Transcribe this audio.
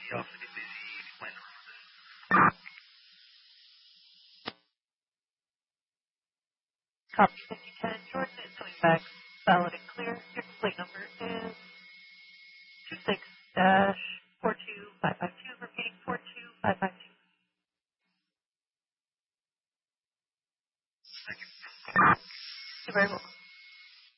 Copy 5010, Jordan is coming back valid and clear. Your complaint number is 26-42552, repeating 42552. You're very welcome.